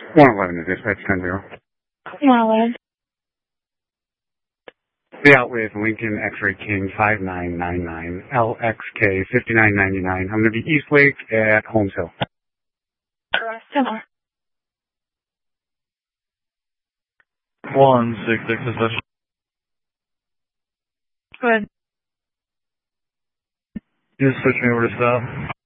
111 to dispatch 10-0. 111. Be out with Lincoln X-Ray King 5999 LXK 5999. I'm going to be East Lake at Holmes Hill. Similar. 166 dispatch. Good. Just switch me over to stop.